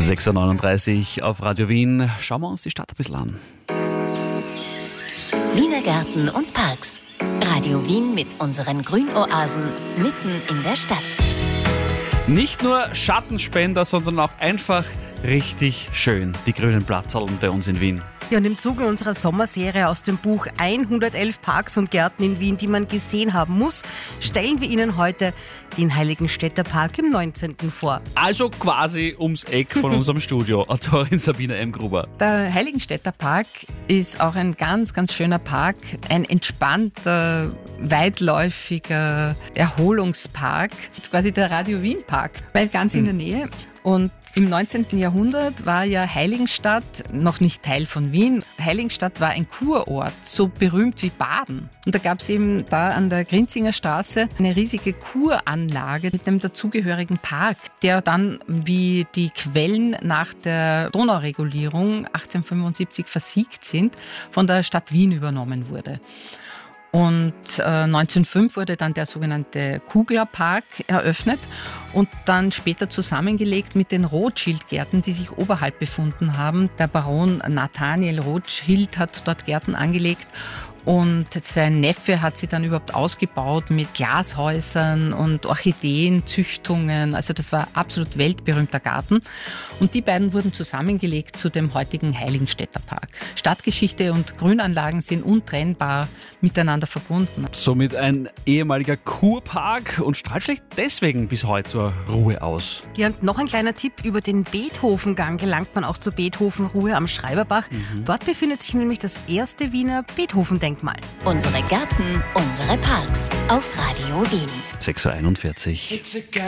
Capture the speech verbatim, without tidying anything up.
sechs Uhr neununddreißig auf Radio Wien. Schauen wir uns die Stadt ein bisschen an. Wiener Gärten und Parks. Radio Wien mit unseren Grünoasen mitten in der Stadt. Nicht nur Schattenspender, sondern auch einfach richtig schön, die grünen Platzallen bei uns in Wien. Ja, und im Zuge unserer Sommerserie aus dem Buch hundertelf Parks und Gärten in Wien, die man gesehen haben muss, stellen wir Ihnen heute den Heiligenstädter Park im neunzehnten vor. Also quasi ums Eck von unserem Studio. Autorin Sabine M. Gruber. Der Heiligenstädter Park ist auch ein ganz, ganz schöner Park. Ein entspannter, weitläufiger Erholungspark. Quasi der Radio Wien Park, weil ganz in der Nähe. Und im neunzehnten Jahrhundert war ja Heiligenstadt noch nicht Teil von Wien. Heiligenstadt war ein Kurort, so berühmt wie Baden. Und da gab es eben da an der Grinzinger Straße eine riesige Kuranlage mit einem dazugehörigen Park, der dann, wie die Quellen nach der Donauregulierung achtzehnhundertfünfundsiebzig versiegt sind, von der Stadt Wien übernommen wurde. Und äh, neunzehnhundertfünf wurde dann der sogenannte Kuglerpark eröffnet und dann später zusammengelegt mit den Rothschild-Gärten, die sich oberhalb befunden haben. Der Baron Nathaniel Rothschild hat dort Gärten angelegt und sein Neffe hat sie dann überhaupt ausgebaut mit Glashäusern und Orchideenzüchtungen. Also das war absolut weltberühmter Garten. Und die beiden wurden zusammengelegt zu dem heutigen Heiligenstädter Park. Stadtgeschichte und Grünanlagen sind untrennbar miteinander verbunden. Somit ein ehemaliger Kurpark und strahlt vielleicht deswegen bis heute zur Ruhe aus. Ja, und noch ein kleiner Tipp: Über den Beethovengang gelangt man auch zur Beethovenruhe am Schreiberbach. Mhm. Dort befindet sich nämlich das erste Wiener Beethoven-Denkmal. Unsere Gärten, unsere Parks auf Radio Wien. sechs Uhr einundvierzig.